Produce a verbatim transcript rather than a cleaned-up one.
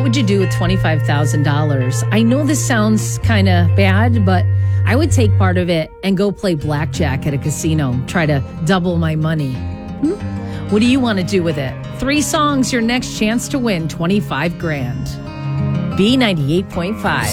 What would you do with twenty-five thousand dollars? I know this sounds kind of bad, but I would take part of it and go play blackjack at a casino, try to double my money. Hmm? What do you want to do with it? Three songs, your next chance to win twenty-five grand. B ninety-eight point five.